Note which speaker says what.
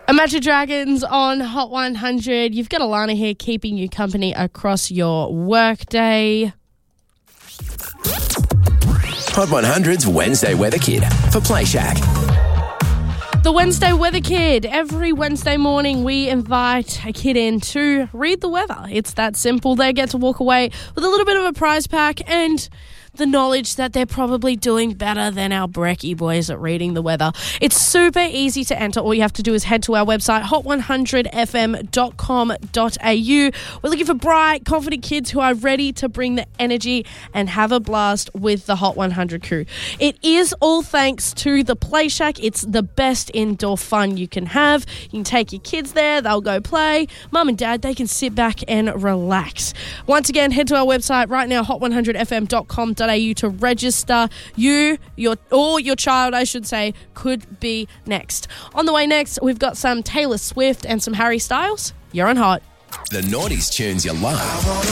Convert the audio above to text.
Speaker 1: Imagine Dragons on Hot 100. You've got Alana here keeping you company across your workday.
Speaker 2: Hot 100's Wednesday Weather Kid for Play Shack.
Speaker 1: The Wednesday Weather Kid. Every Wednesday morning, we invite a kid in to read the weather. It's that simple. They get to walk away with a little bit of a prize pack and the knowledge that they're probably doing better than our brekkie boys at reading the weather. It's super easy to enter. All you have to do is head to our website, hot100fm.com.au. We're looking for bright, confident kids who are ready to bring the energy and have a blast with the Hot 100 crew. It is all thanks to the Play Shack. It's the best indoor fun you can have. You can take your kids there. They'll go play. Mum and Dad, they can sit back and relax. Once again, head to our website right now, hot100fm.com.au to register. Your child, I should say, could be next. On the way next, we've got some Taylor Swift and some Harry Styles. You're on Hot.
Speaker 2: The Naughties tunes you love.